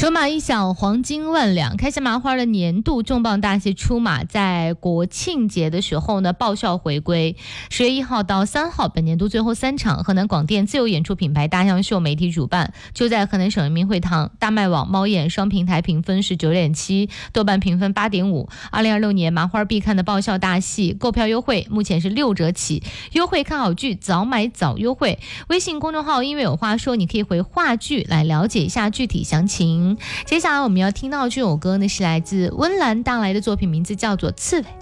筹码一响，黄金万两。开心麻花的年度重磅大戏出马，在国庆节的时候呢爆笑回归。10月1号到3号，本年度最后3场，河南广电自由演出品牌大象秀媒体主办，就在河南省人民会堂。大麦网、猫眼双平台评分是9.7，豆瓣评分8.5。2026年麻花必看的爆笑大戏，购票优惠目前是6折起，优惠看好剧早买早优惠。微信公众号音乐有话说，你可以回话剧来了解一下具体详情。接下来我们要听到这首歌呢，是来自温岚带来的作品，名字叫做《刺猬》。